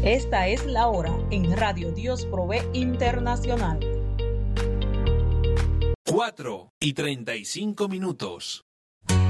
Esta es la hora en Radio Dios Provee Internacional. 4:35.